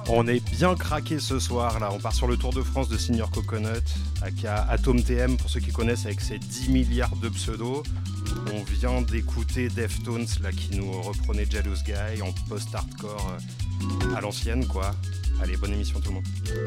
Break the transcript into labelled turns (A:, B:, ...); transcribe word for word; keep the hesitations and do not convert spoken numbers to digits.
A: On est bien craqué ce soir là, on part sur le Tour de France de Senior Coconut, aka Atom T M pour ceux qui connaissent avec ses dix milliards de pseudos. On vient d'écouter Deftones là qui nous reprenait Jealous Guy en post-hardcore à l'ancienne quoi. Allez, bonne émission tout le monde.